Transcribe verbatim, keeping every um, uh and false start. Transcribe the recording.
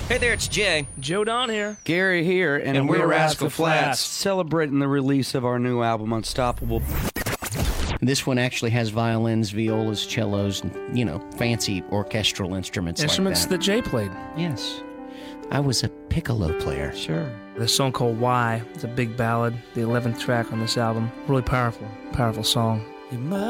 Hey there, it's Jay. Joe Don here. Gary here, and, And we're, we're Rascal Rascal Flats, Flatts. celebrating the release of our new album, Unstoppable. This one actually has violins, violas, cellos, and, you know, fancy orchestral instruments, Instruments like that Jay played. that. Yes. I was a piccolo player. Sure. There's a song called Why. It's a big ballad, the eleventh track on this album. Really powerful, powerful song. You might